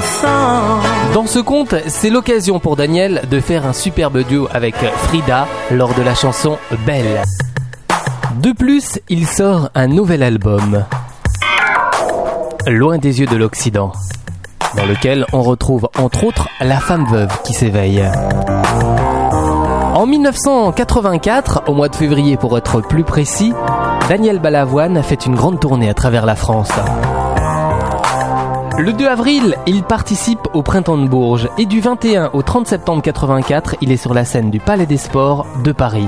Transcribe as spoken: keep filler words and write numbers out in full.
Dans ce conte, c'est l'occasion pour Daniel de faire un superbe duo avec Frida lors de la chanson Belle. De plus, il sort un nouvel album, Loin des yeux de l'Occident, dans lequel on retrouve entre autres la femme veuve qui s'éveille. En dix-neuf cent quatre-vingt-quatre, au mois de février pour être plus précis, Daniel Balavoine a fait une grande tournée à travers la France. Le deux avril, il participe au Printemps de Bourges et du vingt et un au trente septembre quatre-vingt-quatre, il est sur la scène du Palais des Sports de Paris.